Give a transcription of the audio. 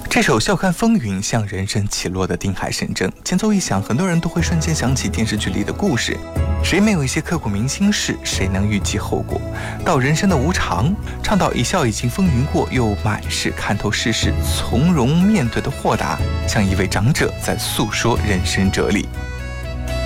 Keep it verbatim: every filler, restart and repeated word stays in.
这首笑看风云像人生起落的定海神针，前奏一响，很多人都会瞬间想起电视剧里的故事。谁没有一些刻骨铭心事？谁能预计后果？到人生的无常，唱到一笑已经风云过，又满是看透世事、从容面对的豁达，像一位长者在诉说人生哲理。